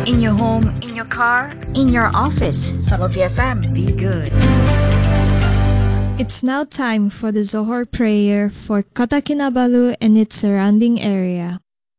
In your home, in your car, In your office, Sama BFM. be good. It's now time for the Zohor prayer for Kota Kinabalu and its surrounding area.